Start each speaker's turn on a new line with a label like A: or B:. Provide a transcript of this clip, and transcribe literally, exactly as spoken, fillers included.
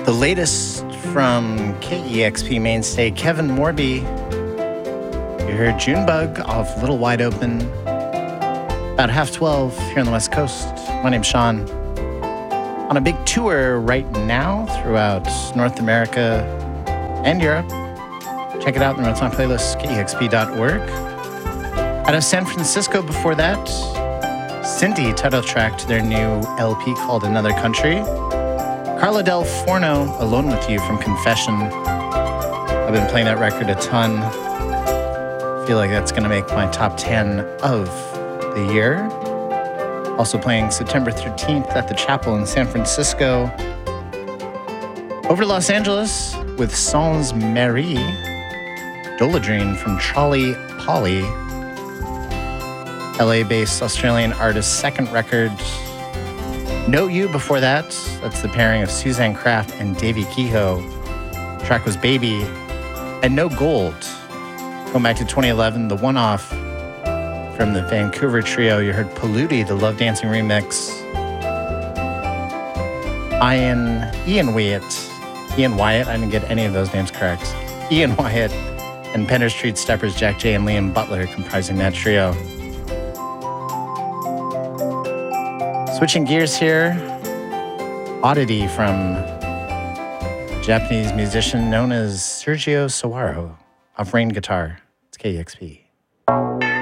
A: The latest from K E X P mainstay Kevin Morby. You heard Junebug off Little Wide Open. About half twelve here on the West Coast. My name's Sean. On a big tour right now throughout North America and Europe. Check it out in the Real Time playlist, K E X P dot org. Out of San Francisco before that, Cindy, title track to their new L P called Another Country. Carla Del Forno, Alone With You from Confession. I've been playing that record a ton. Feel like that's going to make my top ten of the year. Also playing September thirteenth at the Chapel in San Francisco. Over to Los Angeles with Sans Marie, Doladrine from Charlie Polly. L A-based Australian artist's second record. Know You before that. That's the pairing of Suzanne Kraft and Davey Kehoe. The track was Baby. And No Gold. Going back to twenty eleven, the one-off from the Vancouver trio. You heard Polluti, the Love Dancing remix. Ian, Ian Wyatt. Ian Wyatt, I didn't get any of those names correct. Ian Wyatt and Penner Street Steppers, Jack J and Liam Butler comprising that trio. Switching gears here, Oddity from a Japanese musician known as Sergio Sawaro of Rain Guitar. It's K E X P.